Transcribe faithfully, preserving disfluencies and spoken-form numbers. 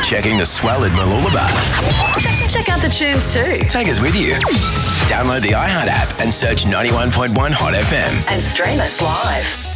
checking the swell at Mooloolaba? Check out the tunes too. Take us with you. Download the iHeart app and search ninety-one point one Hot F M. And stream us live.